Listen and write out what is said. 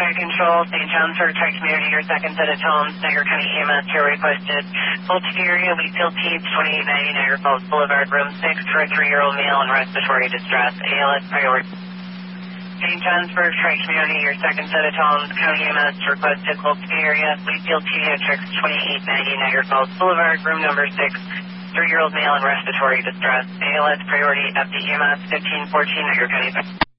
Fire Control, St. John's River Tri-Community, your second set of tones, Niagara County EMS, you're requested. Voltage area, Wheatfield Teats, 2890 Niagara Falls Boulevard, room 6 for a 3-year-old male in respiratory distress, ALS priority. St. John's River Tri-Community, your second set of tones, County EMS, requested. Voltage area, Wheatfield Pediatrics, 2890 Niagara Falls Boulevard, room number 6, 3-year-old male in respiratory distress, ALS priority, FD EMS, 1514 Niagara County.